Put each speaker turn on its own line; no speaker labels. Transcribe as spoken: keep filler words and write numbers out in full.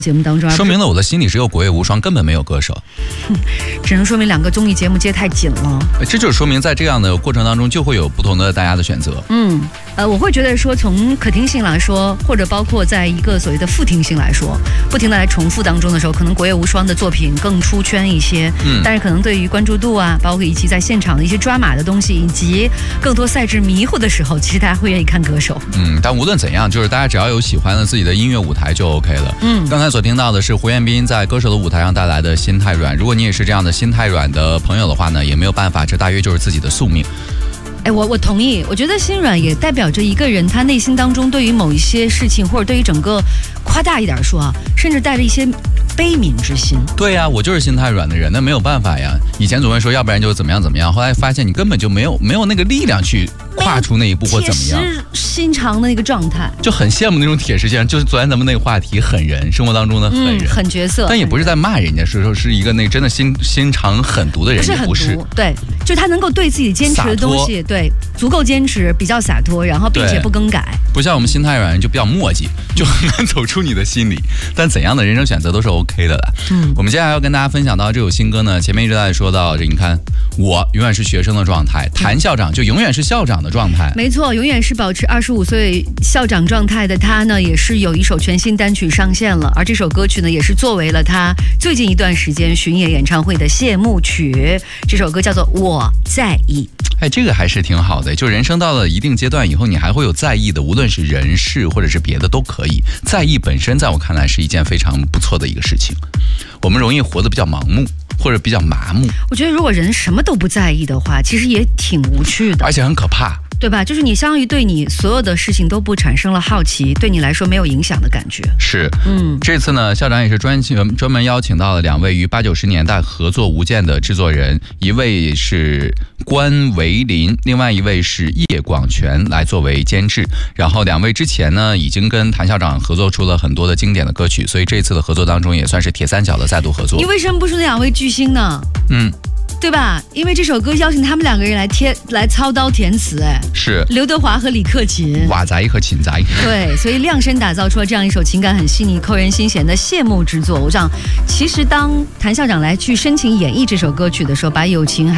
节目当中，
说明了我的心里只有国乐无双，根本没有歌手。
只能说明两个综艺节目接太紧了。
这就是说明在这样的过程当中，就会有不同的大家的选择。
嗯，呃，我会觉得说，从可听性来说，或者包括在一个所谓的复听性来说，不停的来重复当中的时候，可能国乐无双的作品更出圈一些。嗯，但是可能对于关注度啊，包括以及在现场的一些抓马的东西，以及更多赛制迷糊的时候，其实大家会愿意看歌手。
嗯，但无论怎样，就是大家只要有喜欢的自己的音乐舞台就 OK 了。嗯，刚才所听到的是胡彦斌在歌手的舞台上带来的《心太软》。如果你也是这样的心太软的朋友的话呢，也没有办法，这大约就是自己的宿命。
哎，我我同意，我觉得心软也代表着一个人他内心当中对于某一些事情，或者对于整个夸大一点说啊，甚至带着一些悲悯之心。
对呀、啊，我就是心太软的人，那没有办法呀。以前总会说，要不然就怎么样怎么样，后来发现你根本就没有没有那个力量去跨出那一步或怎么样，
铁石心肠的那个状态，
就很羡慕那种铁石心肠。就是昨天咱们那个话题，狠人，生活当中的狠人，
嗯、狠角色，
但也不是在骂人家，是说是一个那真的心心肠狠毒的人，
不是很毒，
不是
对，就他能够对自己坚持的东西，对，足够坚持，比较洒脱，然后并且不更改，
不像我们心太软人就比较磨叽，就很难走出你的心里。但怎样的人生选择都是 OK 的了。嗯，我们接下来要跟大家分享到这首新歌呢，前面一直在说到这，你看我永远是学生的状态，谭校长就永远是校长的状态。
没错，永远是保持二十五岁校长状态的他呢，也是有一首全新单曲上线了，而这首歌曲呢，也是作为了他最近一段时间巡演演唱会的谢幕曲。这首歌叫做《我在意》。
哎，这个还是挺好的，就人生到了一定阶段以后，你还会有在意的，无论是人事或者是别的都可以。在意本身在我看来是一件非常不错的一个事情。我们容易活得比较盲目，或者比较麻木。
我觉得如果人什么都不在意的话，其实也挺无趣的，
而且很可怕。
对吧？就是你相当于对你所有的事情都不产生了好奇，对你来说没有影响的感觉。
是，嗯，这次呢，校长也是专专门邀请到了两位于八九十年代合作无间的制作人，一位是关维林，另外一位是叶广全来作为监制。然后两位之前呢，已经跟谭校长合作出了很多的经典的歌曲，所以这次的合作当中也算是铁三角的再度合作。
你为什么不说那两位巨星呢？嗯。对吧？因为这首歌邀请他们两个人来填来操刀填词，哎，
是
刘德华和李克勤，
瓦仔和秦仔，
对，所以量身打造出了这样一首情感很细腻、扣人心弦的谢幕之作。我想，其实当谭校长来去申请演绎这首歌曲的时候，把友情还